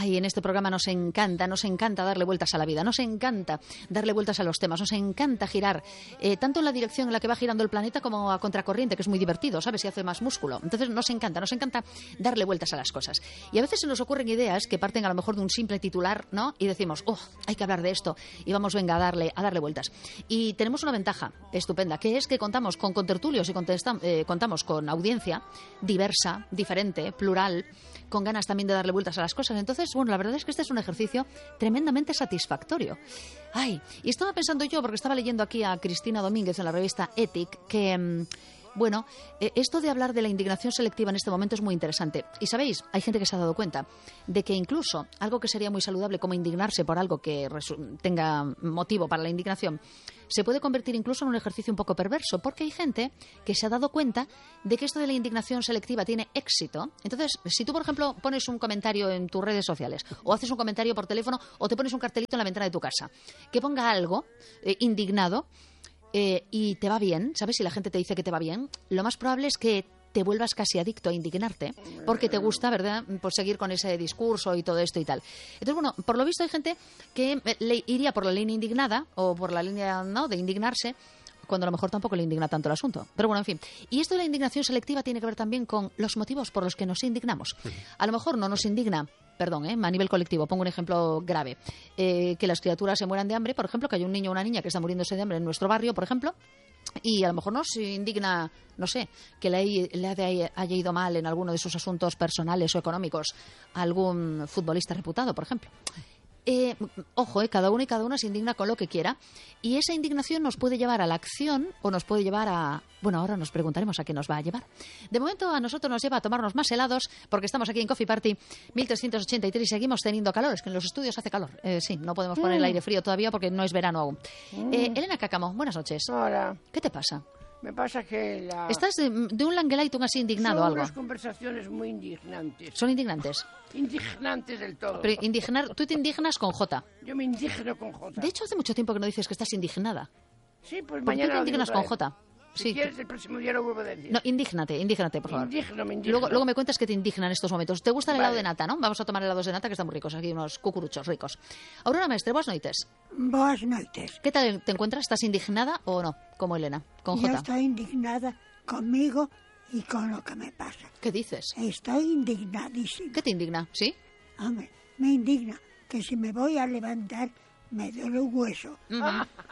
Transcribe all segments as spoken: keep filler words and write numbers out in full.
Ay, en este programa nos encanta, nos encanta darle vueltas a la vida, nos encanta darle vueltas a los temas, nos encanta girar, eh, tanto en la dirección en la que va girando el planeta como a contracorriente, que es muy divertido, ¿sabes? Y hace más músculo. Entonces nos encanta, nos encanta darle vueltas a las cosas. Y a veces se nos ocurren ideas que parten a lo mejor de un simple titular, ¿no? Y decimos, oh, hay que hablar de esto. Y vamos, venga, a darle, a darle vueltas. Y tenemos una ventaja estupenda, que es que contamos con contertulios y contestam- eh, contamos con audiencia diversa, diferente, plural, con ganas también de darle vueltas a las cosas. Entonces, bueno, la verdad es que este es un ejercicio tremendamente satisfactorio. Ay, y estaba pensando yo, porque estaba leyendo aquí a Cristina Domínguez en la revista Ethic, que, mmm, bueno, eh, esto de hablar de la indignación selectiva en este momento es muy interesante. Y sabéis, hay gente que se ha dado cuenta de que incluso algo que sería muy saludable como indignarse por algo que resu- tenga motivo para la indignación, se puede convertir incluso en un ejercicio un poco perverso, porque hay gente que se ha dado cuenta de que esto de la indignación selectiva tiene éxito. Entonces, si tú, por ejemplo, pones un comentario en tus redes sociales, o haces un comentario por teléfono, o te pones un cartelito en la ventana de tu casa, que ponga algo eh, indignado, eh, y te va bien, ¿sabes? Si la gente te dice que te va bien, lo más probable es que te vuelvas casi adicto a indignarte, porque te gusta, ¿verdad?, pues seguir con ese discurso y todo esto y tal. Entonces, bueno, por lo visto hay gente que le iría por la línea indignada, o por la línea, ¿no?, de indignarse, cuando a lo mejor tampoco le indigna tanto el asunto. Pero bueno, en fin. Y esto de la indignación selectiva tiene que ver también con los motivos por los que nos indignamos. A lo mejor no nos indigna, perdón, ¿eh? a nivel colectivo, pongo un ejemplo grave, eh, que las criaturas se mueran de hambre, por ejemplo, que hay un niño o una niña que está muriéndose de hambre en nuestro barrio, por ejemplo, y a lo mejor nos indigna, no sé, que le, le haya ido mal en alguno de sus asuntos personales o económicos a algún futbolista reputado, por ejemplo. Eh, ojo, eh, cada uno y cada una se indigna con lo que quiera, y esa indignación nos puede llevar a la acción o nos puede llevar a... Bueno, ahora nos preguntaremos a qué nos va a llevar. De momento a nosotros nos lleva a tomarnos más helados, porque estamos aquí en Coffee Party mil trescientos ochenta y tres y seguimos teniendo calor. Es que en los estudios hace calor. Eh, sí, no podemos poner el aire frío todavía porque no es verano aún. Eh, Elena Cáccamo, buenas noches. Hola. ¿Qué te pasa? Me pasa que la... ¿Estás de, de un languelaitung así indignado o Son algo? unas conversaciones muy indignantes. ¿Son indignantes? Indignantes del todo. Pero indignar, tú te indignas con J. Yo me indigno con J. De hecho, hace mucho tiempo que no dices que estás indignada. Sí, pues ¿Por qué mañana te lo digo indignas otra con vez. J? Si Sí. quieres, el próximo día lo vuelvo a decir. No, indígnate, indígnate, por favor. Indigno, me indigno. Luego, luego me cuentas que te indigna en estos momentos. ¿Te gusta el helado Vale. de nata, no? Vamos a tomar helados de nata que están muy ricos. Aquí unos cucuruchos ricos. Aurora Mestre, buenas noites. Boas noites. ¿Qué tal te encuentras? ¿Estás indignada o no? Como Elena, con Yo J. estoy indignada conmigo y con lo que me pasa. ¿Qué dices? Estoy indignadísima. ¿Qué te indigna? ¿Sí? Hombre, me indigna que si me voy a levantar me duele un hueso. Ujú.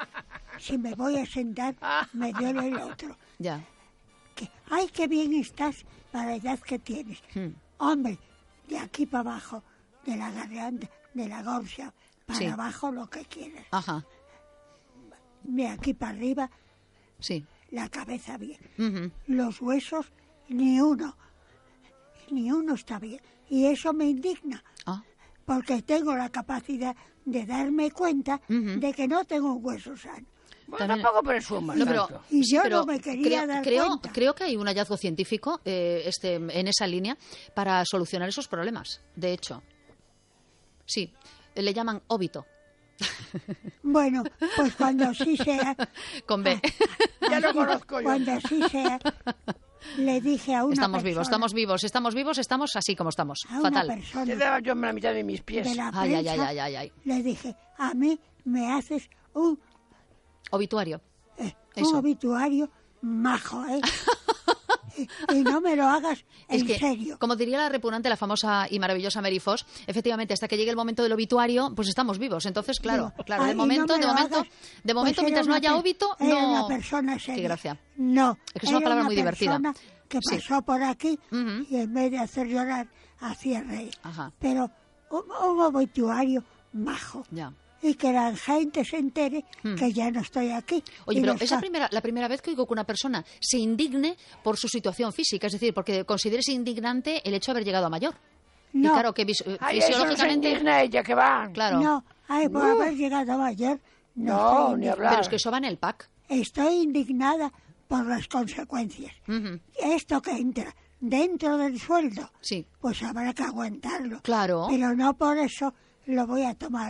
Si me voy a sentar me duele el otro. Ya. Que, ay, qué bien estás para la edad que tienes. Hmm. Hombre, de aquí para abajo, de la garganta, de la gorja, para Sí. abajo lo que quieras. Ajá. De aquí para arriba, Sí. la cabeza bien. Ujú. Los huesos, ni uno. Ni uno está bien. Y eso me indigna, Ah. porque tengo la capacidad de darme cuenta Ujú. de que no tengo un hueso sano. Bueno, También- tampoco presumas No, pero, tanto. Y sí, yo pero no me quería creo, dar creo, cuenta. creo que hay un hallazgo científico eh, este, en esa línea para solucionar esos problemas. De hecho, sí, le llaman óbito, Bueno, pues cuando sí sea, con B. Ya lo conozco yo. cuando sí sea, le dije a una Estamos persona, vivos, estamos vivos, estamos vivos, estamos así como estamos. a una Fatal. Te persona daba yo la mitad de mis pies. de la Ay, ay, prensa, ay, ay, ay, ay. le dije, a mí me haces un, Obituario. eh, Eso. un obituario majo, ¿eh? y, y no me lo hagas Es en que, serio. como diría la repugnante, la famosa y maravillosa Mary Foss, efectivamente, hasta que llegue el momento del obituario, pues estamos vivos. Entonces, claro, Digo, claro, ay, de y no momento, me de lo momento, hagas, de momento, pues mientras era no una haya per- óbito, era no. una persona seria. Qué gracia. No, Es que es una era palabra muy divertida. persona que Sí. pasó por aquí Ujú. y en vez de hacer llorar, hacía reír. Ajá. Pero un, un obituario majo. Ya. Y que la gente se entere Hmm. que ya no estoy aquí. Oye, Y pero los es la ca- primera, la primera vez que oigo que una persona se indigne por su situación física, es decir, porque consideres indignante el hecho de haber llegado a mayor. Y No. claro que vis- eh, Ay, eso no se fisiológicamente... indigna ella, que va. Claro. No, ay, por Uh. haber llegado a mayor, no, No, estoy ni indignada. hablar. Pero es que eso va en el pack. Estoy indignada por las consecuencias. Ujú. Esto que entra dentro del sueldo, Sí. pues habrá que aguantarlo. Claro. Pero no por eso lo voy a tomar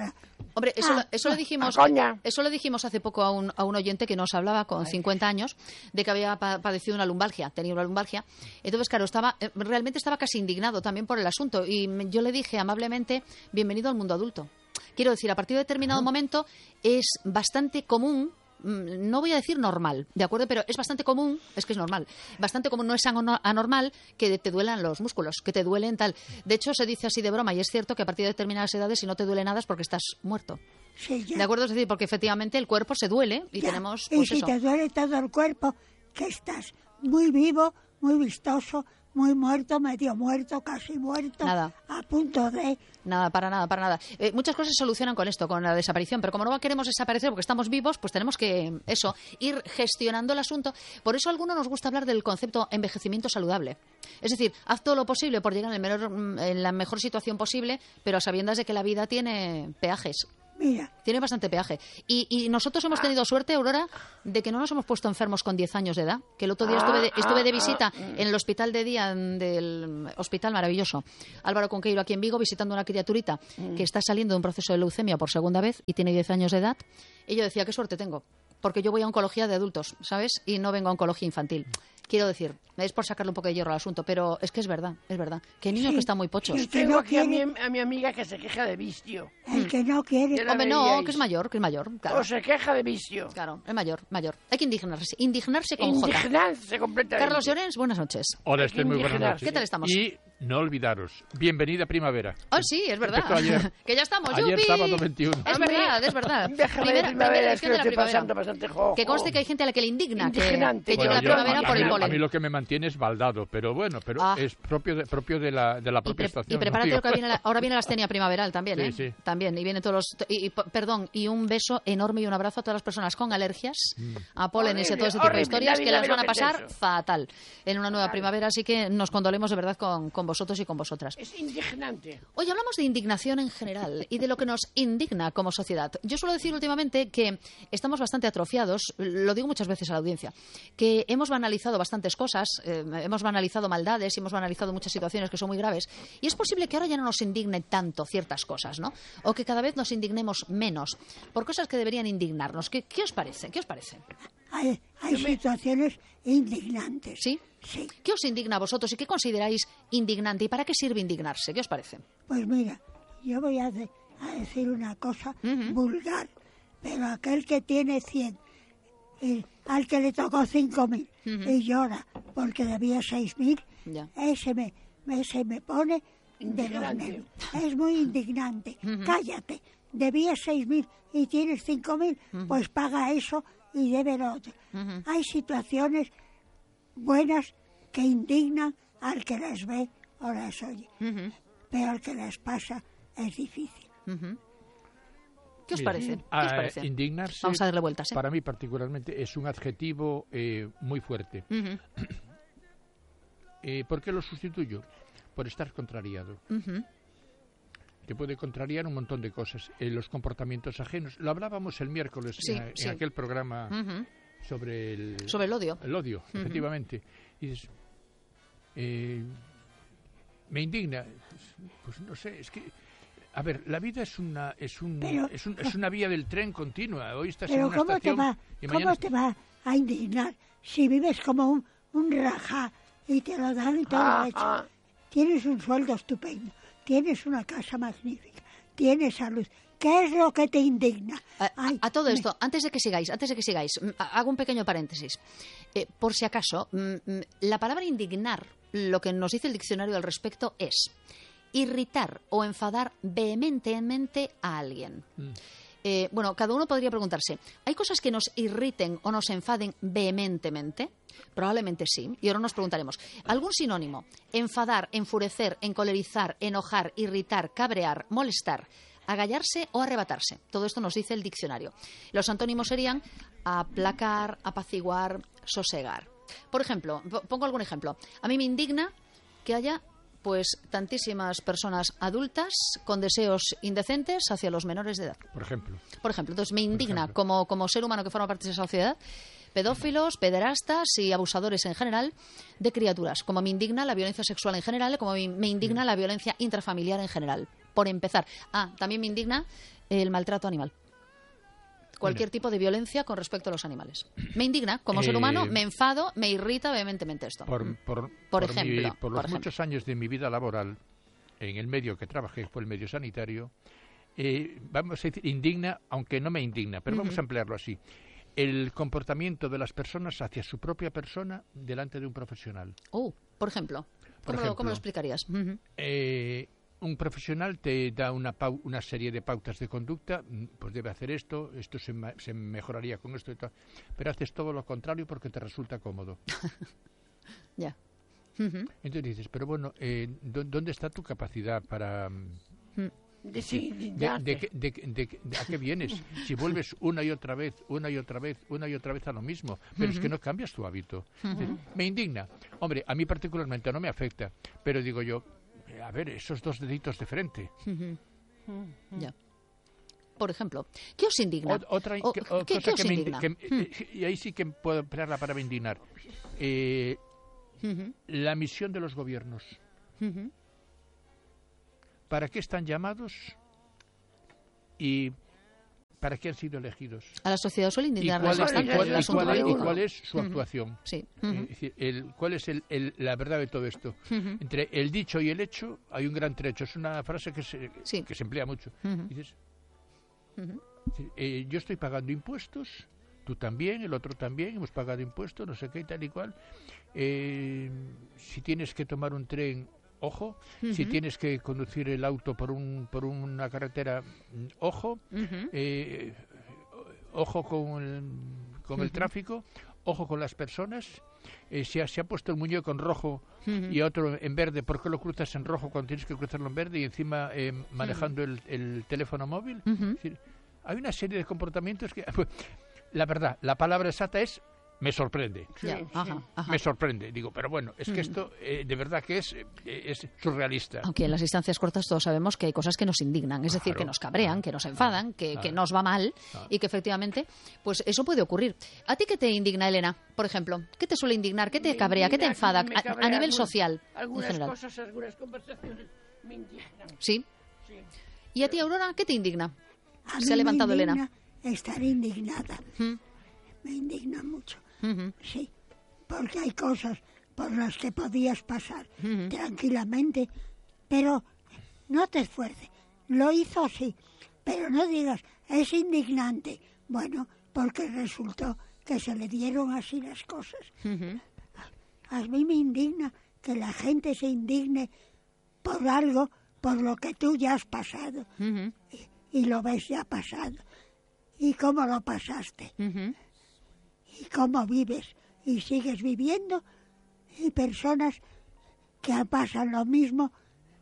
Hombre, eso, Ah, lo- eso lo dijimos, a coña. eso lo dijimos hace poco a un, a un oyente que nos hablaba con cincuenta años de que había pa- padecido una lumbalgia, tenía una lumbalgia. Entonces, claro, estaba eh, realmente estaba casi indignado también por el asunto y me- yo le dije amablemente, bienvenido al mundo adulto. Quiero decir, a partir de determinado momento es bastante común, mm, no voy a decir normal, ¿de acuerdo? Pero es bastante común, es que es normal, bastante común, no es ano- anormal que te duelan los músculos, que te duelen tal. De hecho, se dice así de broma y es cierto que a partir de determinadas edades si no te duele nada es porque estás muerto. Sí, ya. ¿De acuerdo? Es decir, porque efectivamente el cuerpo se duele y Ya. tenemos Y pues si eso. te duele todo el cuerpo, que estás muy vivo, muy vistoso, muy muerto, medio muerto, casi muerto, Nada. a punto de... Nada, para nada, para nada. Eh, muchas cosas se solucionan con esto, con la desaparición, pero como no queremos desaparecer porque estamos vivos, pues tenemos que, eso, ir gestionando el asunto. Por eso a algunos nos gusta hablar del concepto envejecimiento saludable. Es decir, haz todo lo posible por llegar en, el menor- en la mejor situación posible, pero a sabiendas de que la vida tiene peajes. Mira, Tiene bastante peaje. Y, y nosotros hemos tenido suerte, Aurora, de que no nos hemos puesto enfermos con diez años de edad. Que el otro día estuve de, estuve de visita en el hospital de día del hospital maravilloso Álvaro Conqueiro aquí en Vigo, visitando una criaturita que está saliendo de un proceso de leucemia por segunda vez y tiene diez años de edad. Y yo decía, qué suerte tengo, porque yo voy a oncología de adultos, ¿sabes? Y no vengo a oncología infantil. Quiero decir, es por sacarle un poco de hierro al asunto, pero es que es verdad, es verdad. Que hay niños Sí. que están muy pochos. Sí. Que Tengo no aquí a mi, quiere- a mi amiga que se queja de vicio. el que no quiere... Yo la Hombre, no, veíais. que es mayor, que es mayor. Claro. O se queja de vicio. Claro, es mayor, mayor. Hay que indignarse. Indignarse con J. Indignarse completamente. Carlos Llorens, buenas noches. Hola, Hay Esther, que muy buenas indignarse. noches. ¿Qué tal estamos? Y no olvidaros, bienvenida primavera. Oh, sí, es verdad. Empezó ayer. Que ya estamos. Ayer, ¡yupi! sábado veintiuno. Es Hombre, verdad, es verdad. Déjame de primavera, es que edición lo de la estoy primavera. pasando bastante jojo. Que conste que hay gente a la que le indigna que, Indignante. que llegue Bueno, la yo- primavera a, por mí, el a polen. mí lo que me mantiene es baldado, pero bueno, pero Ah. es propio de, propio de la, de la Y, propia pre- estación. y ¿no? prepárate Digo. lo que viene la- ahora viene la astenia primaveral también, Sí, ¿eh? sí. También, y vienen todos los... Y, y, perdón, y un beso enorme y un abrazo a todas las personas con alergias, Mm. a pólenes y a todo ese tipo Horrible, de historias nadie que las sabe van lo a que es pasar eso. fatal en una nueva primavera, así que nos condolemos de verdad con, con vosotros y con vosotras. Es indignante. Hoy hablamos de indignación en general y de lo que nos indigna como sociedad. Yo suelo decir últimamente que estamos bastante atrofiados, lo digo muchas veces a la audiencia, que hemos banalizado bastantes cosas, eh, hemos banalizado maldades y hemos banalizado muchas situaciones que son muy graves y es posible que ahora ya no nos indigne tanto ciertas cosas, ¿no? O que cada vez nos indignemos menos por cosas que deberían indignarnos. ¿Qué, qué os parece? ¿Qué os parece? Hay, hay situaciones indignantes. ¿Sí? Sí. ¿Qué os indigna a vosotros y qué consideráis indignante y para qué sirve indignarse? ¿Qué os parece? Pues mira, yo voy a, de- a decir una cosa vulgar, pero aquel que tiene cien, y al que le tocó cinco mil y llora porque debía seis mil, Ya. ese me, ese me pone de los Indignante. nervios. Es muy indignante. Cállate, debías seis mil y tienes cinco mil, pues paga eso y debe lo otro. Hay situaciones buenas que indignan al que las ve o las oye, pero al que las pasa es difícil. ¿Qué os Mira, parece? ¿Qué ah, os parece? Indignarse, Vamos a darle vueltas, ¿eh? para mí particularmente, es un adjetivo eh, muy fuerte. Ujú, Eh, ¿Por qué lo sustituyo? Por estar contrariado. ujú. Te puede contrariar un montón de cosas. Eh, los comportamientos ajenos. Lo hablábamos el miércoles Sí, en, en sí. aquel programa Ujú. sobre el... Sobre el odio. El odio, efectivamente. Y dices, eh, me indigna. Pues no sé, es que... A ver, la vida es una es un, Pero- es, un- es una vía del tren continua. Hoy estás en Pero una ¿cómo te estación va, y cómo mañana... te va a indignar si vives como un, un rajá y te lo dan y todo Ah, hecho? ah. Tienes un sueldo estupendo, tienes una casa magnífica, tienes salud. ¿Qué es lo que te indigna? A, a- Ay, a todo me- esto, antes de que sigáis, antes de que sigáis, mm, ha- hago un pequeño paréntesis. Eh, por si acaso, mm, mm, la palabra indignar, lo que nos dice el diccionario al respecto es irritar o enfadar vehementemente a alguien. Eh, bueno, cada uno podría preguntarse, ¿hay cosas que nos irriten o nos enfaden vehementemente? Probablemente sí. Y ahora nos preguntaremos, ¿algún sinónimo? Enfadar, enfurecer, encolerizar, enojar, irritar, cabrear, molestar, agallarse o arrebatarse. Todo esto nos dice el diccionario. Los antónimos serían aplacar, apaciguar, sosegar. Por ejemplo, po- pongo algún ejemplo. A mí me indigna que haya pues tantísimas personas adultas con deseos indecentes hacia los menores de edad. Por ejemplo. Por ejemplo, entonces me indigna ejemplo. como, como ser humano que forma parte de esa sociedad, pedófilos, pederastas y abusadores en general de criaturas. Como me indigna la violencia sexual en general, como me me indigna la violencia intrafamiliar en general. Por empezar. Ah, también me indigna el maltrato animal. Cualquier Mira. tipo de violencia con respecto a los animales. Me indigna, como ser Eh, humano, me enfado, me irrita vehementemente esto. Por, por, Por por ejemplo, mi- por los por ejemplo. muchos años de mi vida laboral, en el medio que trabajé, fue el medio sanitario, eh, vamos a decir, indigna, aunque no me indigna, pero vamos a emplearlo así. El comportamiento de las personas hacia su propia persona delante de un profesional. Uh, por ejemplo, Por ¿cómo, lo, ejemplo. cómo lo explicarías? Ujú. Eh, un profesional te da una, pau- una serie de pautas de conducta, mm, pues debe hacer esto, esto se, ma- se mejoraría con esto y tal, pero haces todo lo contrario porque te resulta cómodo. Ya. Ujú. Entonces dices, pero bueno, eh, ¿dó- ¿dónde está tu capacidad para... mm, De sí, de, indignarte. de qué- de qué- de qué- de ¿A qué vienes? Si vuelves una y otra vez, una y otra vez, una y otra vez a lo mismo, pero es que no cambias tu hábito. Dices, me indigna. Hombre, a mí particularmente no me afecta, pero digo yo, eh, a ver, esos dos deditos de frente. Ya. Por ejemplo, ¿qué os indigna? Ot- otra O- que- ¿qué- o- qué cosa os que me indi- indigna? que- Hmm. eh, y ahí sí que puedo emplear la palabra indignar. Eh, Ujú, la misión de los gobiernos. ujú. ¿Para qué están llamados? ¿Y para qué han sido elegidos? A la sociedad suele ¿Y indignar cuál, es, y bastante cuál- el y asunto cuál es- del y uno. cuál es su Ujú. actuación? Sí. Eh, Ujú. es decir, el- ¿cuál es el- el- la verdad de todo esto? Ujú. Entre el dicho y el hecho hay un gran trecho. Es una frase que se, Sí. que se emplea mucho. Ujú. Dices, Ujú. eh, yo estoy pagando impuestos, tú también, el otro también, hemos pagado impuestos, no sé qué, tal y cual. Eh, si tienes que tomar un tren, ojo. Si Ujú. tienes que conducir el auto por, un, por una carretera, mm, ojo. Ujú. Eh, ojo con el, con el Ujú. tráfico, ojo con las personas. Eh, si ha- se ha puesto el muñeco en rojo Ujú. y otro en verde, ¿por qué lo cruzas en rojo cuando tienes que cruzarlo en verde y encima eh, manejando el, el teléfono móvil? Ujú. Es decir, hay una serie de comportamientos que... La verdad, la palabra exacta es me sorprende. Ya, Sí, ajá, sí. ajá. Me sorprende. Digo, pero bueno, es que esto eh, de verdad que es, eh, es surrealista. Aunque en las distancias cortas todos sabemos que hay cosas que nos indignan, es decir, Claro, que nos cabrean, claro, que nos enfadan, que, claro. que nos va mal Claro. y que efectivamente, pues eso puede ocurrir. ¿A ti qué te indigna, Elena, por ejemplo? ¿Qué te suele indignar? ¿Qué te Me cabrea? ¿Qué te indigna, enfada me a, cabrea a nivel algún- social en Algunas general? cosas, algunas conversaciones me indignan. ¿Sí? Sí. ¿Y a ti, Aurora, qué te indigna? A Se mí ha levantado me Elena. indigna estar indignada. ¿Mm? Me indigna mucho. Ujú. Sí, porque hay cosas por las que podías pasar Ujú. tranquilamente, pero no te esfuerces. Lo hizo sí, pero no digas, es indignante. Bueno, porque resultó que se le dieron así las cosas. Ujú. A mí me indigna que la gente se indigne por algo por lo que tú ya has pasado Ujú. y lo ves ya pasado. ¿Y cómo lo pasaste? Ujú. Y cómo vives y sigues viviendo, y personas que pasan lo mismo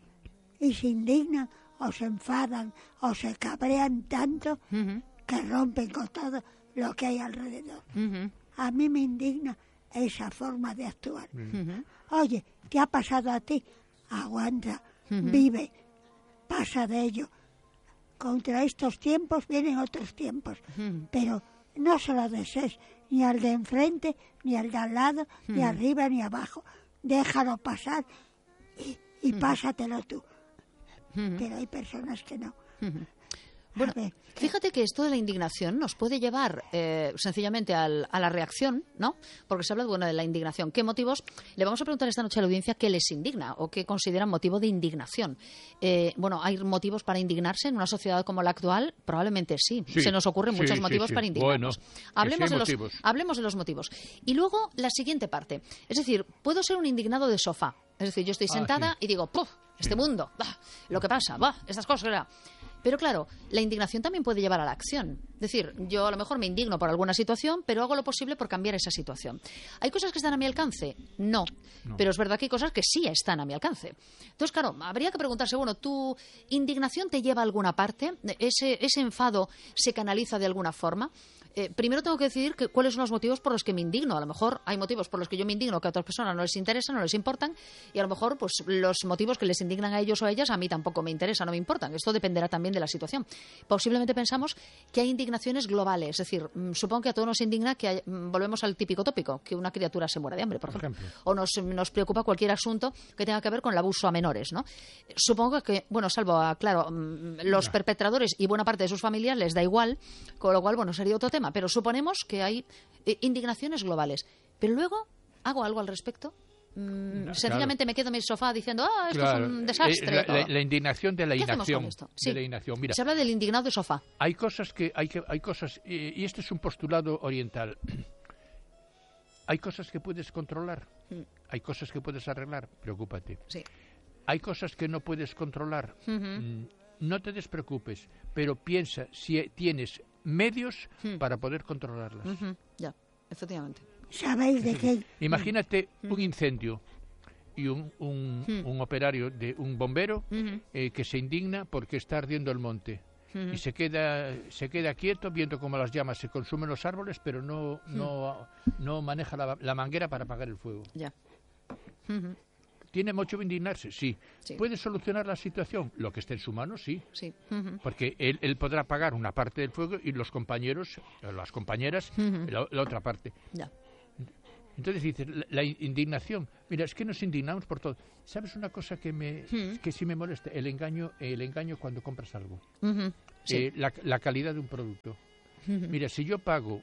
y se indignan o se enfadan o se cabrean tanto Ujú. que rompen con todo lo que hay alrededor. Ujú. A mí me indigna esa forma de actuar. Ujú. Oye, ¿qué ha pasado a ti? Aguanta, vive, pasa de ello. Contra estos tiempos vienen otros tiempos, pero no se lo desees ni al de enfrente, ni al de al lado, ni arriba, ni abajo. Déjalo pasar y, y pásatelo tú. Pero hay personas que no. Bueno, A ver, fíjate que esto de la indignación nos puede llevar eh, sencillamente al- a la reacción, ¿no? Porque se habla bueno, de la indignación. ¿Qué motivos? Le vamos a preguntar esta noche a la audiencia qué les indigna o qué consideran motivo de indignación. Eh, bueno, ¿hay motivos para indignarse en una sociedad como la actual? Probablemente sí. Sí, Se nos ocurren sí, muchos sí, motivos sí. para indignarnos. Bueno, que hablemos, sí hay de los, motivos. hablemos de los motivos. Y luego la siguiente parte. Es decir, puedo ser un indignado de sofá. Es decir, yo estoy Ah, sentada sí. y digo, ¡puf! Este mundo, bah, lo que pasa, bah, estas cosas, ¿verdad? Pero claro, la indignación también puede llevar a la acción. Es decir, yo a lo mejor me indigno por alguna situación, pero hago lo posible por cambiar esa situación. ¿Hay cosas que están a mi alcance? No. No. Pero es verdad que hay cosas que sí están a mi alcance. Entonces, claro, habría que preguntarse, bueno, ¿tu indignación te lleva a alguna parte? ¿Ese, ese enfado se canaliza de alguna forma? eh, primero tengo que decidir que, cuáles son los motivos por los que me indigno. A lo mejor hay motivos por los que yo me indigno que a otras personas no les interesan, no les importan, y a lo mejor pues los motivos que les indignan a ellos o a ellas a mí tampoco me interesan, no me importan. Esto dependerá también de la situación. Posiblemente pensamos que hay indignaciones globales, es decir, mmm, supongo que a todos nos indigna que hay, mmm, volvemos al típico tópico, que una criatura se muera de hambre, por, por ejemplo. ejemplo. O nos, nos preocupa cualquier asunto que tenga que ver con el abuso a menores, ¿no? Supongo que, bueno, salvo a, claro, mmm, los no. perpetradores y buena parte de sus familias les da igual, con lo cual, bueno, sería otro tema. Pero suponemos que hay eh, indignaciones globales. Pero luego, ¿hago algo al respecto? Mm, no, sencillamente claro. me quedo en mi sofá diciendo, ah, esto claro. es un desastre. Eh, la, la, la indignación de la inacción. Sí. De la inacción. Mira, se habla del indignado de sofá. Hay cosas que, hay que, hay cosas, eh, y este es un postulado oriental. Hay cosas que puedes controlar, mm. hay cosas que puedes arreglar, preocúpate. Sí. Hay cosas que no puedes controlar, uh-huh. mm, no te despreocupes, pero piensa si tienes medios mm. para poder controlarlas. Uh-huh. Ya, efectivamente. ¿Sabéis de qué? Imagínate mm. un incendio y un, un, mm. un operario, de un bombero, uh-huh. eh, que se indigna porque está ardiendo el monte. Uh-huh. Y se queda se queda quieto viendo cómo las llamas se consumen los árboles, pero no uh-huh. no, no maneja la, la manguera para apagar el fuego. Ya. Uh-huh. ¿Tiene mucho que indignarse? Sí. sí. ¿Puede solucionar la situación? Lo que esté en su mano, sí. sí. Uh-huh. Porque él, él podrá apagar una parte del fuego y los compañeros, las compañeras, uh-huh. la, la otra parte. Ya. Entonces dices, la, la indignación, mira, es que nos indignamos por todo. ¿Sabes una cosa que me uh-huh. que sí me molesta? El engaño, el engaño cuando compras algo. Uh-huh. Sí. Eh, la, la calidad de un producto. Uh-huh. Mira, si yo pago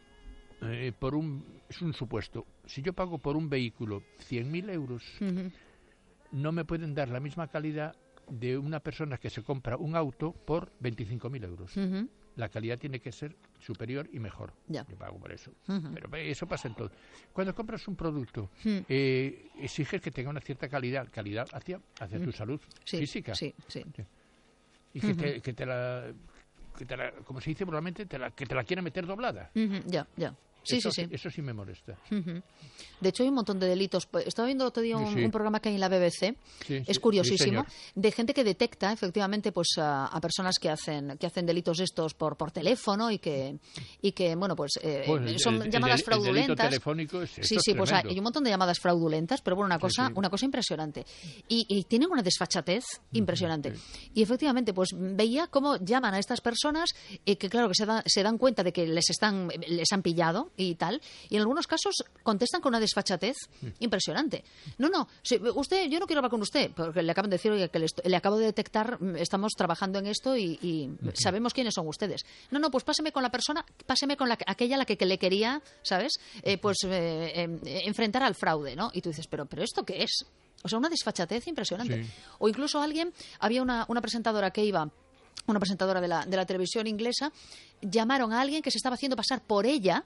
eh, por un, es un supuesto, si yo pago por un vehículo cien mil euros, uh-huh. no me pueden dar la misma calidad de una persona que se compra un auto por veinticinco mil euros. Uh-huh. La calidad tiene que ser superior y mejor. Ya. Yo pago por eso. Uh-huh. Pero eso pasa en todo. Cuando compras un producto, uh-huh. eh, exiges que tenga una cierta calidad, calidad hacia, hacia uh-huh. tu salud sí, física. Sí, sí. Y que, uh-huh. te, que te la, que te la, como se dice probablemente, te la, que te la quiera meter doblada. Uh-huh. Ya, ya. Sí, eso, sí, sí. Eso sí me molesta. Uh-huh. De hecho, hay un montón de delitos. Estaba viendo el otro día un, sí. un programa que hay en la B B C, sí, es sí, curiosísimo, sí, de gente que detecta efectivamente pues a, a personas que hacen que hacen delitos estos por por teléfono y que y que bueno pues, eh, pues son el, llamadas el, fraudulentas. El delito telefónico es, sí, sí, es pues hay un montón de llamadas fraudulentas, pero bueno, una cosa, sí, sí. una cosa impresionante. Y, y tienen una desfachatez impresionante. Sí. Y efectivamente, pues veía cómo llaman a estas personas eh, que claro que se, da, se dan cuenta de que les están les han pillado y tal. Y en algunos casos contestan con una desfachatez sí. impresionante. No, no, si, usted, yo no quiero hablar con usted, porque le acaban de decir oye, que le, le acabo de detectar, estamos trabajando en esto y, y uh-huh. sabemos quiénes son ustedes. No, no, pues páseme con la persona, páseme con la, aquella a la que, que le quería, ¿sabes? Eh, pues eh, eh, enfrentar al fraude, ¿no? Y tú dices, pero, pero ¿esto qué es? O sea, una desfachatez impresionante. Sí. O incluso alguien, había una, una presentadora que iba... una presentadora de la, de la televisión inglesa, llamaron a alguien que se estaba haciendo pasar por ella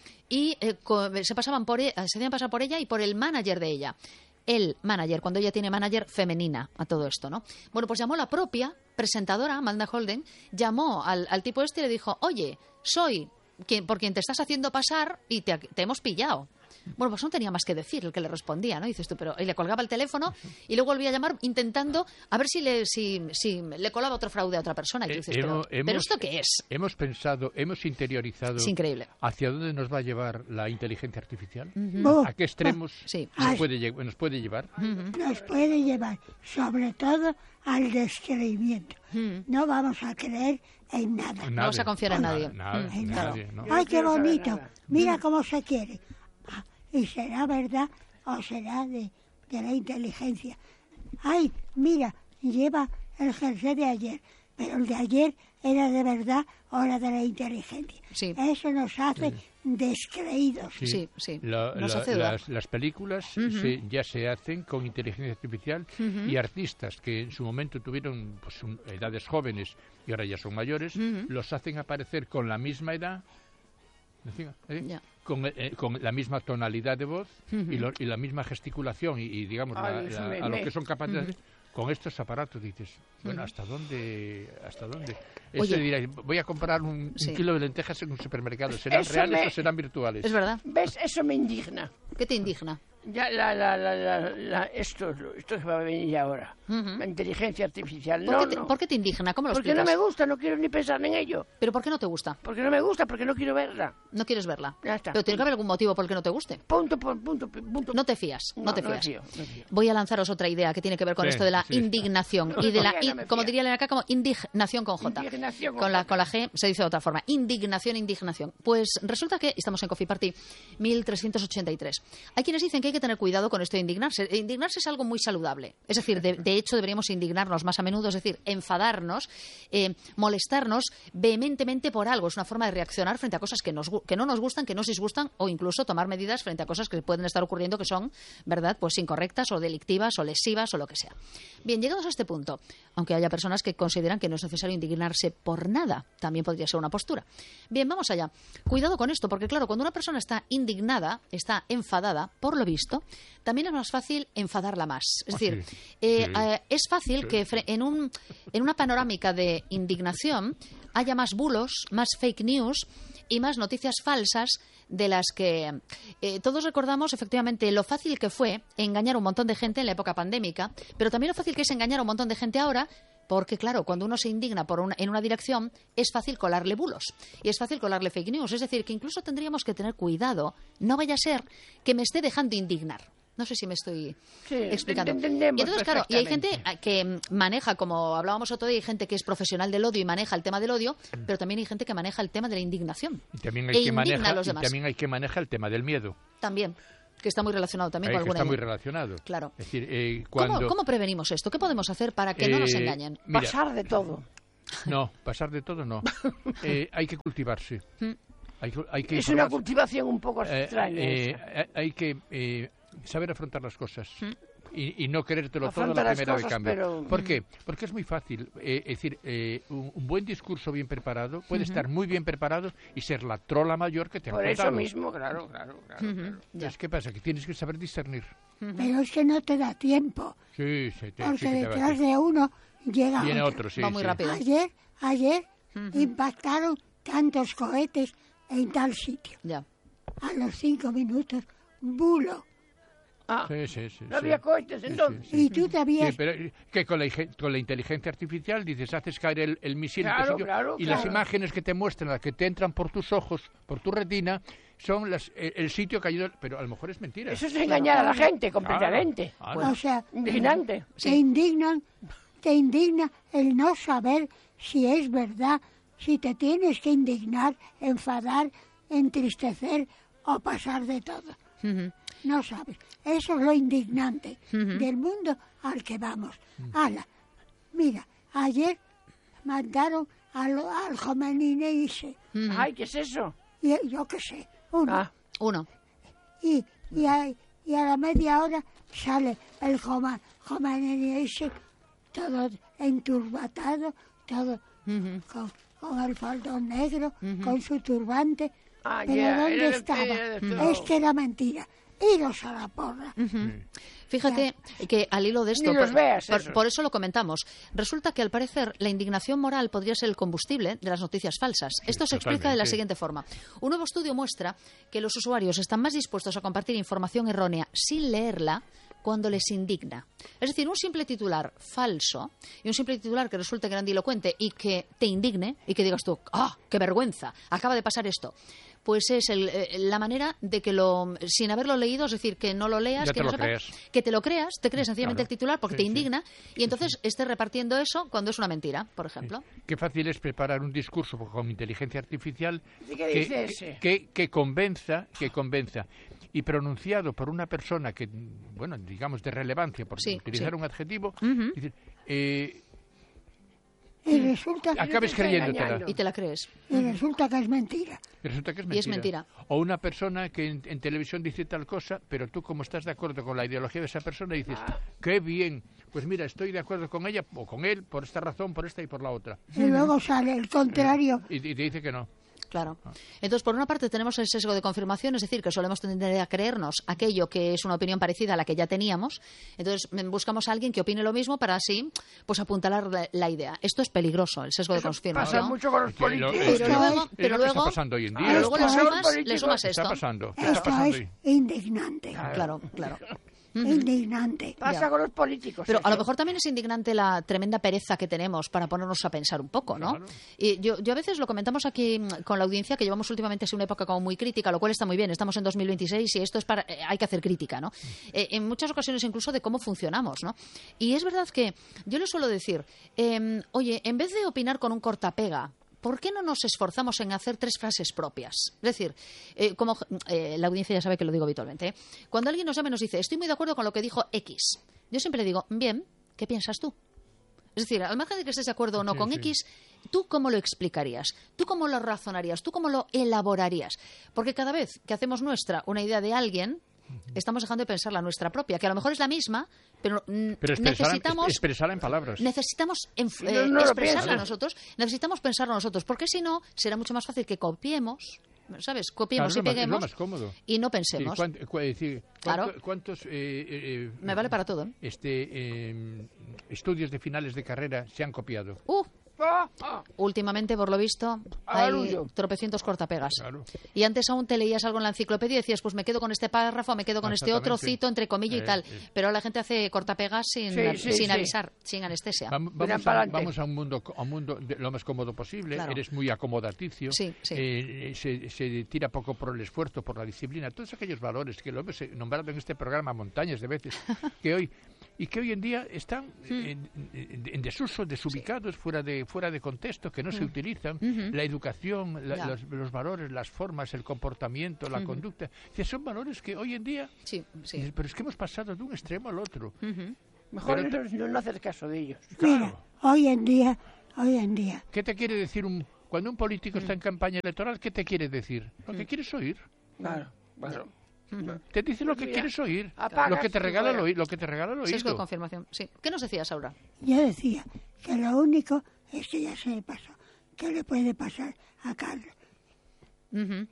y eh, se pasaban por e- se hacían pasar por ella y por el manager de ella. El manager, cuando ella tiene manager femenina a todo esto, ¿no? Bueno, pues llamó la propia presentadora, Amanda Holden, llamó al, al tipo este y le dijo, oye, soy quien, por quien te estás haciendo pasar y te, te hemos pillado. Bueno, pues no tenía más que decir el que le respondía, ¿no? Y dices tú, pero y le colgaba el teléfono y luego volvía a llamar intentando a ver si le si, si le colaba otro fraude a otra persona. Y tú dices, eh, pero, hemos, ¿pero esto qué es? Hemos pensado, hemos interiorizado es increíble. hacia dónde nos va a llevar la inteligencia artificial. Uh-huh. ¿A qué extremos uh, sí. nos, puede, nos puede llevar? Uh-huh. Nos puede llevar, sobre todo, al descreimiento. Uh-huh. No vamos a creer en nada. No vamos a confiar en nadie. Nada, nada, en nadie, nada. ¿no? Ay, qué bonito. Mira cómo se quiere. ¿Y será verdad o será de, de la inteligencia? Ay, mira, lleva el jersey de ayer, pero el de ayer era de verdad o era de la inteligencia. Sí. Eso nos hace sí. descreídos. Sí, sí. sí. La, nos la, hace las, las películas uh-huh. se, ya se hacen con inteligencia artificial uh-huh. y artistas que en su momento tuvieron pues, un, edades jóvenes y ahora ya son mayores, uh-huh. los hacen aparecer con la misma edad, ¿eh? yeah. con, eh, con la misma tonalidad de voz uh-huh. y, lo, y la misma gesticulación y, y digamos Ay, la, la, a lo que son capaces uh-huh. de hacer con estos aparatos. Dices, bueno, ¿hasta dónde? ¿Hasta dónde? Este dirá, voy a comprar un, sí. un kilo de lentejas en un supermercado. ¿Serán Eso reales me... o serán virtuales? Es verdad. ¿Ves? Eso me indigna. ¿Qué te indigna? Ya, la, la, la, la, la, esto, esto que va a venir ahora, Ujú. la inteligencia artificial. ¿Por, No, qué te, no. ¿Por qué te indigna? ¿Cómo lo Porque explicas? no me gusta, no quiero ni pensar en ello. ¿Pero por qué no te gusta? Porque no me gusta, porque no quiero verla. No quieres verla. Ya está. Pero tiene que haber algún motivo por el que no te guste. Punto por punto, punto. No te fías, no, No, te no me fías. fío, no me fío. Voy a lanzaros otra idea que tiene que ver con Sí, esto de la sí. indignación No y de me la, fío, in- no me como fío. diría acá, como indignación con J. Indignación con Con la, J. con la G se dice de otra forma. Indignación, indignación. Pues resulta que estamos en Coffee Party mil trescientos ochenta y tres. Hay quienes dicen que hay que tener cuidado con esto de indignarse. Indignarse es algo muy saludable. Es decir, de, de hecho deberíamos indignarnos más a menudo, es decir, enfadarnos, eh, molestarnos vehementemente por algo. Es una forma de reaccionar frente a cosas que, nos, gu- que no nos gustan, que nos disgustan, o incluso tomar medidas frente a cosas que pueden estar ocurriendo que son, ¿verdad?, pues incorrectas o delictivas o lesivas o lo que sea. Bien, llegados a este punto, aunque haya personas que consideran que no es necesario indignarse por nada, también podría ser una postura. Bien, vamos allá. Cuidado con esto, porque claro, cuando una persona está indignada, está enfadada, por lo visto, también es más fácil enfadarla más. Es Ah, decir, sí. eh, Sí. eh, es fácil Sí. que fre- en, un, en una panorámica de indignación haya más bulos, más fake news y más noticias falsas de las que eh, todos recordamos efectivamente lo fácil que fue engañar a un montón de gente en la época pandémica, pero también lo fácil que es engañar a un montón de gente ahora. Porque, claro, cuando uno se indigna por una, en una dirección, es fácil colarle bulos y es fácil colarle fake news. Es decir, que incluso tendríamos que tener cuidado. No vaya a ser que me esté dejando indignar. No sé si me estoy Sí, explicando. te entendemos Y entonces, claro, y hay gente perfectamente. que maneja, como hablábamos otro día, hay gente que es profesional del odio y maneja el tema del odio, pero también hay gente que maneja el tema de la indignación. Y también E hay que indigna manejar, a los y demás. también hay que manejar el tema del miedo. También, que está muy relacionado también Ahí con que alguna está muy idea. relacionado. Claro. Es decir, eh, ¿Cómo, cuando cómo prevenimos esto? ¿Qué podemos hacer para que no nos Eh, engañen? mira, Pasar de todo. no, pasar de todo no. Eh, hay que cultivarse. Mm. Hay, que- hay que Es una informarse. cultivación un poco Eh, extraña. eh, esa. eh, hay que eh, saber afrontar las cosas Mm. y, y no querértelo todo a Afronta la las primera de cosas, cambio. pero- ¿Por qué? Porque es muy fácil. eh, es decir, eh, un, un buen discurso bien preparado puede estar muy bien preparado y ser la trola mayor que te han Por eso contado. mismo, claro, claro, claro. Ujú, claro. ya. Entonces, ¿qué pasa? Que tienes que saber discernir. Pero es que no te da tiempo, Sí, sí, te, porque sí que te va a detrás decir. de uno llega Viene otro. otro, sí. Va muy sí. rápido. Ayer, ayer impactaron tantos cohetes en tal sitio. Ya. A los cinco minutos, bulo. Ah, Sí, sí, sí, no sí. había cohetes Sí, entonces. sí, Y tú te Sí, habías... pero eh, que con la, ingen- con la inteligencia artificial dices, haces caer el, el misil en tu Claro, sitio, claro, y las claro. imágenes que te muestran, las que te entran por tus ojos, por tu retina, son las, eh, el sitio que ha ido, pero a lo mejor es mentira. Eso es engañar a la gente completamente. Claro, O claro. sea, Indignante. te indignan, te indigna el no saber si es verdad, si te tienes que indignar, enfadar, entristecer o pasar de todo. Ujú. No sabes. Eso es lo indignante del mundo al que vamos. Ala, mira, ayer mandaron al, al Jomenine ese, Ay, ¿qué es eso? y yo qué sé, uno. Ah, Uno. Y, y, a, y a la media hora sale el Joma- Jomenine ese, todo enturbatado, todo con, con el faldón negro, con su turbante. Ah, Pero ya, ¿dónde era de- estaba? era de- Es que era mentira. Iros a la porra. Fíjate que al hilo de esto, Ni los por, veas, por- esos. por eso lo comentamos, resulta que al parecer la indignación moral podría ser el combustible de las noticias falsas. Esto se explica de la totalmente. siguiente forma. Un nuevo estudio muestra que los usuarios están más dispuestos a compartir información errónea sin leerla cuando les indigna. Es decir, un simple titular falso y un simple titular que resulte grandilocuente y que te indigne y que digas tú, ¡ah, qué vergüenza! Acaba de pasar esto. Pues es el, eh, la manera de que lo, sin haberlo leído, es decir, que no lo leas, Ya que te no lo sepas, creas. que te lo creas, te crees sencillamente Claro. el titular porque Sí, te sí. indigna y entonces estés repartiendo eso cuando es una mentira, por ejemplo. Qué fácil es preparar un discurso con inteligencia artificial ¿Y qué que, dice ese? que, que convenza, que convenza y pronunciado por una persona que, bueno, digamos de relevancia, por Sí, utilizar sí. un adjetivo, Ujú. decir, eh, Y resulta, acabes está creyéndotela. engañando. Y te la crees. y resulta que es mentira. Y resulta que es Y mentira. es mentira. O una persona que en, en televisión dice tal cosa, pero tú como estás de acuerdo con la ideología de esa persona dices, qué bien, pues mira, estoy de acuerdo con ella o con él por esta razón, por esta y por la otra. Y luego sale el contrario. Y, y te dice que no. Claro. Entonces, por una parte tenemos el sesgo de confirmación, es decir, que solemos tender a creernos aquello que es una opinión parecida a la que ya teníamos. Entonces, buscamos a alguien que opine lo mismo para así, pues apuntalar la, la idea. Esto es peligroso, el sesgo Eso de confirmación. pasa mucho con los políticos. Pero luego, pero es lo que luego, está pasando hoy en día. pero luego le Esto es- sumas, le sumas ¿Qué esto. está pasando? ¿Qué está Esto pasando es ahí? indignante. Claro, claro. Indignante. Pasa Ya. con los políticos. Pero a lo eso. mejor también es indignante la tremenda pereza que tenemos para ponernos a pensar un poco, ¿no? Claro. Y yo, yo a veces lo comentamos aquí mm, con la audiencia, que llevamos últimamente así una época como muy crítica, lo cual está muy bien. Estamos en dos mil veintiséis y esto es para, eh, hay que hacer crítica, ¿no? Eh, en muchas ocasiones incluso de cómo funcionamos, ¿no? Y es verdad que yo le suelo decir, eh, oye, en vez de opinar con un cortapega, ¿por qué no nos esforzamos en hacer tres frases propias? Es decir, eh, como eh, la audiencia ya sabe que lo digo habitualmente, ¿eh? Cuando alguien nos llama y nos dice, estoy muy de acuerdo con lo que dijo X, yo siempre le digo, bien, ¿qué piensas tú? Es decir, al margen de que estés de acuerdo o no Sí, con sí. X, ¿tú cómo lo explicarías? ¿Tú cómo lo razonarías? ¿Tú cómo lo elaborarías? Porque cada vez que hacemos nuestra una idea de alguien, estamos dejando de pensar la nuestra propia, que a lo mejor es la misma, pero, mm, Pero expresarla, necesitamos... expresararla en palabras. Necesitamos enf- No, eh, no lo expresarla piensas. nosotros, necesitamos pensarlo nosotros, porque si no, será mucho más fácil que copiemos, ¿sabes? Copiemos Claro, y es lo más- es lo peguemos más cómodo. y no Sí, pensemos. cuán- cu- es decir, Claro. ¿cuánto- ¿Cuántos eh, eh, Me vale para todo, ¿eh? este, eh, estudios de finales de carrera se han copiado? Uh, Ah, ah. últimamente, por lo visto, Ah, hay Luyo. tropecientos cortapegas. Claro. Y antes aún te leías algo en la enciclopedia y decías, pues me quedo con este párrafo, me quedo con este otro Exactamente. cito, entre comillas y Eh, tal. eh. Pero ahora la gente hace cortapegas sin, Sí, sí, sin sí. avisar, sin anestesia. Vam- Miran Vamos, a, pa'lante. vamos a un mundo a un mundo de lo más cómodo posible. Claro. Eres muy acomodaticio. Sí, sí. Eh, se, se tira poco por el esfuerzo, por la disciplina. Todos aquellos valores que lo hemos eh, nombrado en este programa montañas de veces, que hoy y que hoy en día están en, en- en desuso, desubicados, fuera de fuera de contexto, que no se utilizan. La educación, la- Ya. los, los valores, las formas, el comportamiento, la conducta, que son valores que hoy en día. Sí, sí. Pero es que hemos pasado de un extremo al otro. Mejor Pero no, no, no hacer caso de ellos. Mira, hoy en día, hoy en día, ¿Qué te quiere decir un cuando un político está en campaña electoral? ¿Qué te quiere decir? Lo que quieres oír. Claro, claro. Te dice lo que Mira, quieres oír. apagas Lo que te y regala el fuera. oído. Lo que te regala el Sesgo de oído. confirmación, sí. ¿Qué nos decías, Aura? yo decía que lo único es que ya se le pasó. ¿Qué le puede pasar a Carlos? Ujú.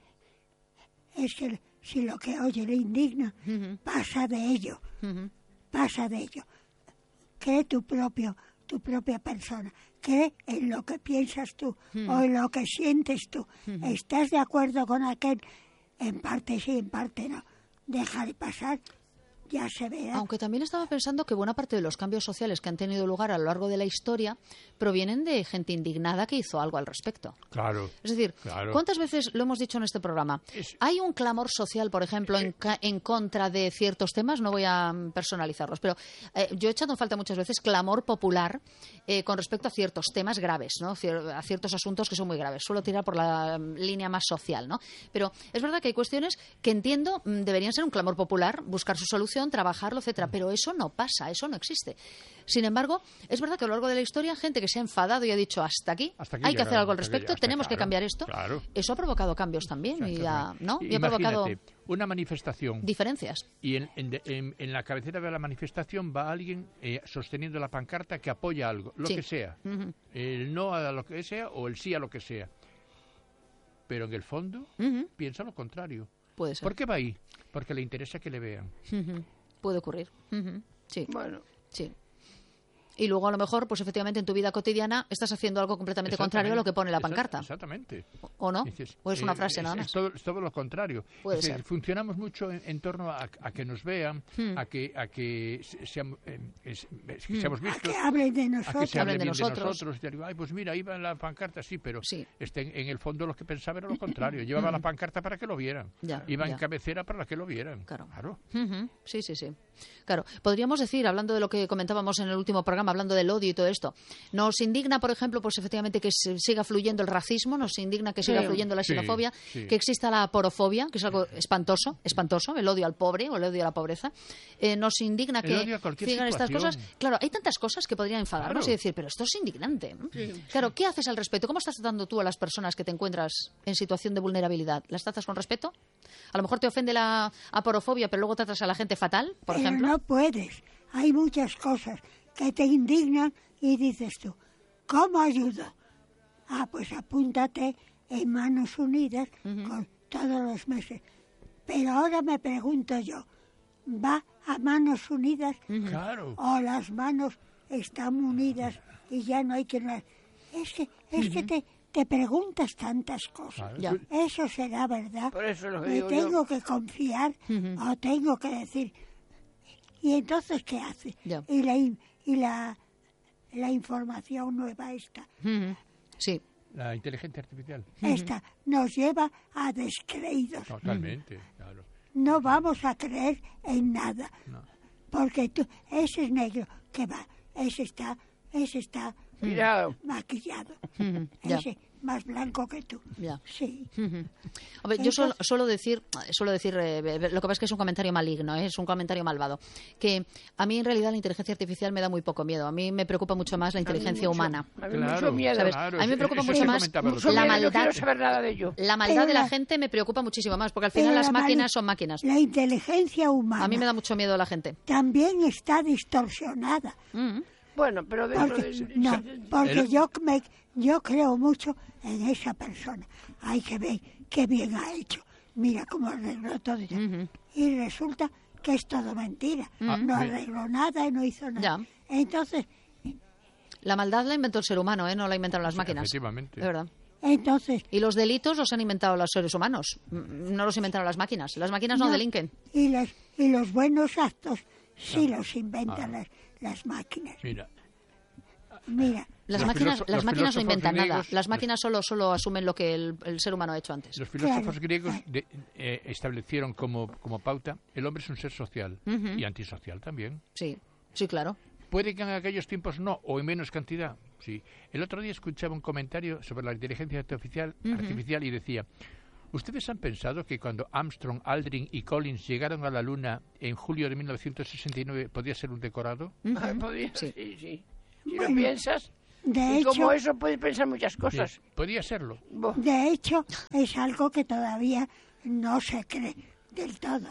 Es que si lo que oye le indigna, pasa de ello, pasa de ello. Cree tu propio, tu propia persona, cree en lo que piensas tú o en lo que sientes tú. ¿Estás de acuerdo con aquel? En parte sí, en parte no. Deja de pasar, ya se verá. Aunque también estaba pensando que buena parte de los cambios sociales que han tenido lugar a lo largo de la historia provienen de gente indignada que hizo algo al respecto. Claro. Es decir, Claro. ¿cuántas veces lo hemos dicho en este programa? Es- Hay un clamor social, por ejemplo, en, ca- en contra de ciertos temas, no voy a mm, personalizarlos, pero eh, yo he echado en falta muchas veces clamor popular eh, con respecto a ciertos temas graves, ¿no? Cier- a ciertos asuntos que son muy graves. Suelo tirar por la mm, línea más social, ¿no? Pero es verdad que hay cuestiones que entiendo mm, deberían ser un clamor popular, buscar su solución, trabajarlo, etcétera, pero eso no pasa, eso no existe. Sin embargo, es verdad que a lo largo de la historia gente que se ha enfadado y ha dicho hasta aquí, Hasta aquí hay que hacer llegaron, algo al hasta aquí- respecto, hasta- tenemos que claro, cambiar esto. claro. Eso ha provocado cambios también y, ha, ¿no? y ha provocado Imagínate, una manifestación diferencias. y en, en- en- en la cabecera de la manifestación va alguien eh, sosteniendo la pancarta que apoya algo, lo Sí. que sea. Ujú. El no a lo que sea o el sí a lo que sea. Pero en el fondo Ujú. piensa lo contrario. Puede ser. ¿Por qué va ahí? Porque le interesa que le vean. Ujú. Puede ocurrir. Ujú. Sí, Bueno, sí. Y luego a lo mejor, pues efectivamente en tu vida cotidiana estás haciendo algo completamente contrario a lo que pone la Exactamente, pancarta. Exactamente. ¿O no? Dices, ¿O es una eh, frase nada es- más? Es todo, es todo lo contrario. Puede Es decir, ser. Funcionamos mucho en, en torno a, a que nos vean, Hmm. a que a que se- seamos, eh, es- es- que seamos A vistos, que hablen de a que nosotros. se hable Hablen de bien de nosotros. nosotros. Y te digo, ay, pues mira, iba en la pancarta, sí, pero Sí. este, en, en el fondo lo que pensaba era lo contrario. Llevaba la pancarta para que lo vieran. Ya, iba ya. en cabecera para que lo vieran. Claro. Claro. Ujú. Sí, sí, sí. Claro, podríamos decir, hablando de lo que comentábamos en el último programa, hablando del odio y todo esto, nos indigna, por ejemplo, pues efectivamente que se siga fluyendo el racismo, nos indigna que siga Sí. fluyendo la Sí, xenofobia, sí. que exista la porofobia, que es algo espantoso, espantoso, el odio al pobre o el odio a la pobreza. Eh, nos indigna El que odio a cualquier sigan estas situación. cosas. Claro, hay tantas cosas que podrían enfadarnos Claro. y decir, pero esto es indignante. ¿no? Claro, ¿qué haces al respecto? ¿Cómo estás tratando tú a las personas que te encuentras en situación de vulnerabilidad? ¿Las tratas con respeto? A lo mejor te ofende la aporofobia, pero luego tratas a la gente fatal, por Pero ejemplo. no puedes. Hay muchas cosas que te indignan y dices tú, ¿cómo ayudo? Ah, pues apúntate en Manos Unidas Ujú. con todos los meses. Pero ahora me pregunto yo, ¿va a Manos Unidas Claro. o las manos están unidas y ya no hay que... na- Es que, es que te, te preguntas tantas cosas. Claro. Ya. Tú- ¿Eso será verdad? Por eso lo que ¿Me digo tengo yo. que confiar o tengo que decir? ¿Y entonces qué hace? Ya. Y la, in- y la, la información nueva esta, Ujú. Sí. La inteligencia artificial. esta nos lleva a descreídos. Totalmente, claro. No vamos a creer en nada. No. Porque tú, ese es negro, que va, ese está, ese está Cuidado. maquillado. Ujú. Ya. Ese más blanco que tú. Ya. Sí. Ujú. Hombre, yo suelo, suelo decir, suelo decir eh, lo que pasa es que es un comentario maligno, ¿eh? Es un comentario malvado, que a mí en realidad la inteligencia artificial me da muy poco miedo. A mí me preocupa mucho más la inteligencia mucho, humana. A mí Claro, mucho miedo. ¿sabes? claro, A mí me eso- preocupa eso mucho se más comentaba el Mucho otro la día. miedo, no maldad. quiero saber nada de ello. La maldad Pero de la la- gente me preocupa muchísimo más, porque al Pero final las la mal- máquinas son máquinas. La inteligencia humana A mí me da mucho miedo la gente. también está distorsionada. Mm. Bueno, pero dentro Porque, de... no, porque El- yo, me, yo creo mucho en esa persona. Hay que ver qué bien ha hecho. Mira cómo arregló todo. Ujú. Y resulta que es todo mentira. Ah, No sí. arregló nada y no hizo nada. Ya. Entonces, La maldad la inventó el ser humano, ¿eh? No la inventaron las máquinas. Efectivamente. De verdad. entonces Y los delitos los han inventado los seres humanos. Mm, No los inventaron las máquinas. Las máquinas no, no, delinquen. y los, y los buenos actos sí los inventan Ah. las, las máquinas. Mira, Mira, Las Los máquinas, filósofos- las los máquinas no filósofos inventan nada. griegos- Las máquinas solo, solo asumen lo que el, el ser humano ha hecho antes. los filósofos Claro. griegos de- eh, establecieron como, como pauta el hombre es un ser social Ujú. y antisocial también. Sí, sí, claro. Puede que en aquellos tiempos no, o en menos cantidad, sí. El otro día escuchaba un comentario sobre la inteligencia artificial, Ujú. artificial y decía, ¿ustedes han pensado que cuando Armstrong, Aldrin y Collins llegaron a la Luna en julio de mil novecientos sesenta y nueve podía ser un decorado? Ujú. Ah, podría- Sí. sí, sí. Si Bueno, lo piensas, de y como hecho, eso puedes pensar muchas Sí, cosas. podía serlo. Bo- de hecho, es algo que todavía no se cree del todo.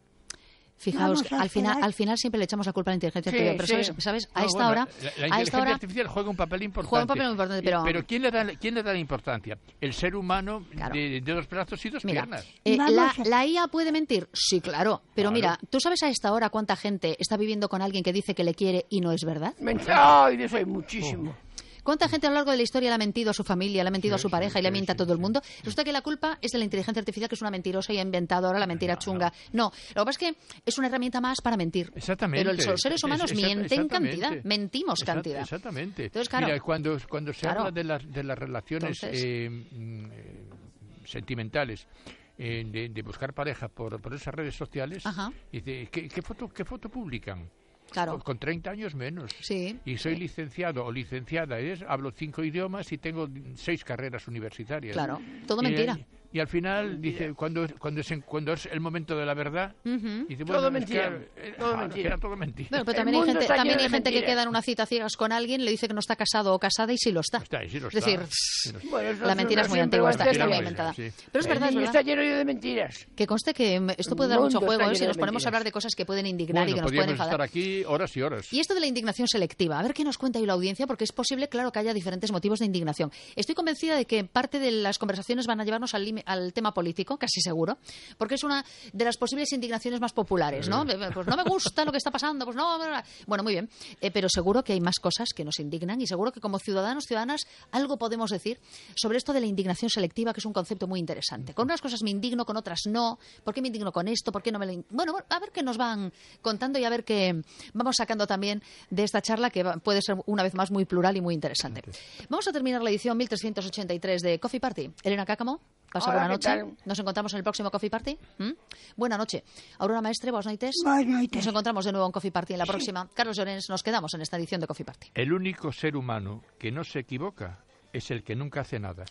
Fijaos, Vamos a al final, esperar. al final siempre le echamos la culpa a la inteligencia Sí, artificial. Pero sí. sabes, sabes, a No, esta bueno, hora, la, la a esta inteligencia hora, artificial juega un papel importante. Juega un papel muy importante, pero- Y- ¿quién le da, quién le da la importancia? El ser humano Claro. de, de dos brazos y dos mira, piernas. eh, Vamos la, a- la I A puede mentir, sí, claro. Pero Claro. mira, ¿tú sabes a esta hora cuánta gente está viviendo con alguien que dice que le quiere y no es verdad? Mentira. Ay, de eso hay muchísimo. ¿Cuánta gente a lo largo de la historia le ha mentido a su familia, le ha mentido Sí, a su sí, pareja y le sí, miente a sí, todo el sí. mundo? Resulta que la culpa es de la inteligencia artificial, que es una mentirosa y ha inventado ahora la mentira chunga. No, lo que pasa es que es una herramienta más para mentir. Exactamente. Pero los seres humanos Es- exact- mienten exactamente. cantidad, mentimos Exact- cantidad. Exactamente. Entonces, claro. Mira, cuando, cuando se Claro. habla de las, de las relaciones Entonces- eh, mm, eh, sentimentales, eh, de, de buscar pareja por, por esas redes sociales, Ajá. dice, ¿qué, qué foto, ¿qué foto publican? Claro. Con, con treinta años menos. Sí, Y soy sí. licenciado o licenciada, ¿es? Hablo cinco idiomas y tengo seis carreras universitarias. Claro, todo Y- mentira. Y, al final dice, cuando, cuando, es, en- cuando es el momento de la verdad, Ujú. dice, Todo bueno, es que, mentira, eh, todo ah, mentira. era todo mentira. Bueno, pero El también hay mundo gente, está también lleno hay de gente que mentiras. queda en una cita ciegas con alguien, le dice que no está casado o casada y sí lo está. Está ahí, sí lo Es está. decir, Sí lo está. Bueno, eso la es mentira una es muy siempre antigua, va a está, ser está muy igual. inventada. Sí. Pero es verdad, El es niño verdad. está lleno de mentiras. Que conste que mm, esto puede El dar mucho mundo juego, está ¿eh? Si lleno nos de ponemos a mentiras. hablar de cosas que pueden indignar y Bueno, que nos pueden podríamos enfadar. estar aquí horas y horas. Y esto de la indignación selectiva, a ver qué nos cuenta hoy la audiencia, porque es posible, claro, que haya diferentes motivos de indignación. Estoy convencida de que parte de las conversaciones van a llevarnos al, lime- al tema político, casi seguro, porque es una de las posibles indignaciones más populares, ¿no? Pues no me gusta lo que está pasando, pues no... Bueno, muy bien, eh, pero seguro que hay más cosas que nos indignan y seguro que como ciudadanos, ciudadanas, algo podemos decir sobre esto de la indignación selectiva, que es un concepto muy interesante. Con unas cosas me indigno, con otras no. ¿Por qué me indigno con esto? ¿Por qué no me lo in- Bueno, a ver qué nos van contando y a ver qué vamos sacando también de esta charla, que va- puede ser una vez más muy plural y muy interesante. Vamos a terminar la edición mil trescientos ochenta y tres de Coffee Party. Elena Cácamo, pasa Hola, buena ¿qué noche. tal? Nos encontramos en el próximo Coffee Party. ¿Mm? Buena noche. Aurora Maestre, buenas noches. Buenas noches. Nos encontramos de nuevo en Coffee Party en la próxima. Carlos Llorens, nos quedamos en esta edición de Coffee Party. El único ser humano que no se equivoca es el que nunca hace nada.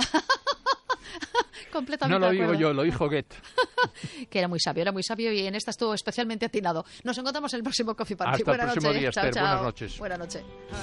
Completamente No lo de digo acuerdo. yo, lo dijo Goethe. Que era muy sabio, era muy sabio y en esta estuvo especialmente atinado. Nos encontramos en el próximo Coffee Party. Hasta el Buenas próximo noches. día, Chao, Esther. Buenas chao. noches. Buenas noches.